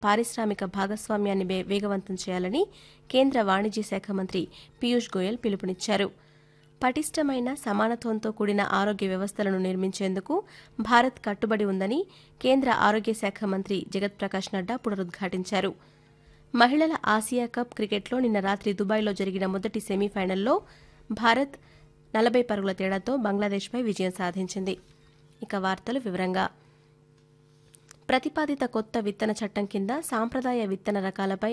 పారిశ్రామిక భాగస్వామ్యాన్ని వేగవంతం చేయాలని కేంద్ర వాణిజ్య శాఖ మంత్రి పీయూష్ గోయల్ పిలుపునిచ్చారు. పటిష్టమైన సమానత్వంతో కూడిన ఆరోగ్య వ్యవస్థలను నిర్మించేందుకు భారత్ కట్టుబడి ఉందని కేంద్ర ఆరోగ్య శాఖ మంత్రి జగత్ ప్రకాష్ నడ్డా పునరుద్ఘాటించారు. మహిళల ఆసియా కప్ క్రికెట్లో నిన్న రాత్రి దుబాయ్లో జరిగిన మొదటి సెమీఫైనల్లో భారత్ 40 పరుగుల తేడాతో బంగ్లాదేశ్పై విజయం సాధించింది. ఇక వార్తలు వివరంగా. ప్రతిపాదిత కొత్త విత్తన చట్టం కింద సాంప్రదాయ విత్తన రకాలపై